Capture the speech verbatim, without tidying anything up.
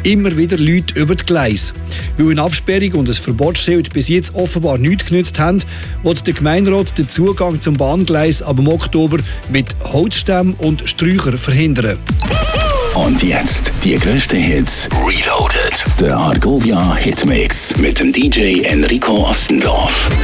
immer wieder Leute über die Gleise. Weil eine Absperrung und ein Verbotsschild bis jetzt offenbar nichts genützt haben, will der Gemeinderat den Zugang zum Bahngleis ab im Oktober mit Holzstämmen und Sträuchern verhindern. Und jetzt die grössten Hits. Reloaded. Der Argovia Hitmix mit dem D J Enrico Ostendorf.